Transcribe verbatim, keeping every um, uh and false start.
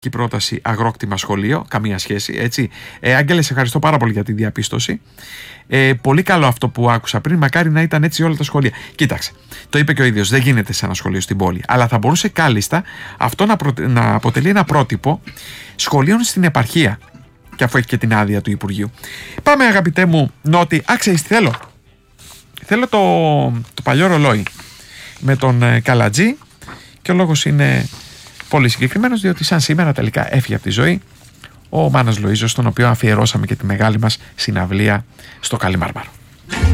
και η πρόταση αγρόκτημα σχολείο, καμία σχέση, έτσι. Ε, Άγγελε, σε ευχαριστώ πάρα πολύ για τη διαπίστωση. Ε, πολύ καλό αυτό που άκουσα πριν, μακάρι να ήταν έτσι όλα τα σχολεία. Κοίταξε, το είπε και ο ίδιος, δεν γίνεται σε ένα σχολείο στην πόλη, αλλά θα μπορούσε κάλλιστα αυτό να, προ... να αποτελεί ένα πρότυπο σχολείων στην επαρχία, και αφού έχει και την άδεια του Υπουργείου. Πάμε, αγαπητέ μου Νότι. Α, ξέρεις τι θέλω. Θέλω το, το παλιό ρολόι με τον ε, Καλατζή, και ο λόγος είναι πολύ συγκεκριμένος, διότι σαν σήμερα τελικά έφυγε από τη ζωή ο Μάνος Λοΐζος, τον οποίο αφιερώσαμε και τη μεγάλη μας συναυλία στο Καλιμάρμαρο.